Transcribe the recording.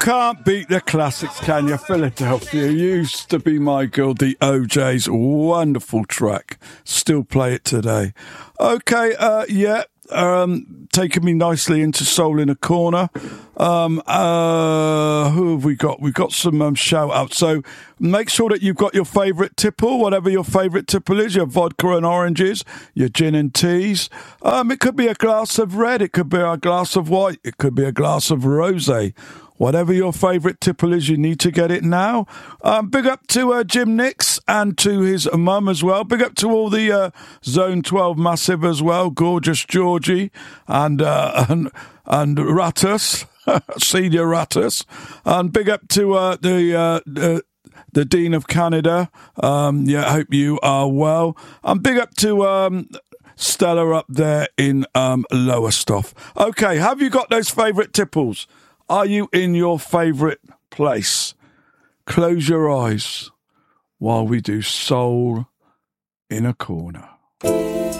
can't beat the classics, can you? Philadelphia used to be my girl, the OJ's wonderful track. Still play it today. Okay, taking me nicely into Soul in a Corner. Who have we got? We've got some shout outs. So make sure that you've got your favourite tipple, whatever your favourite tipple is, your vodka and oranges, your gin and teas. It could be a glass of red, it could be a glass of white, it could be a glass of rosé. Whatever your favourite tipple is, you need to get it now. Big up to Jim Nix and to his mum as well. Big up to all the Zone 12 Massive as well. Gorgeous Georgie and Rattus, Senior Rattus. And big up to the Dean of Canada. Hope you are well. And big up to Stella up there in Lowestoft. Okay, have you got those favourite tipples? Are you in your favourite place? Close your eyes while we do Soul in a Corner.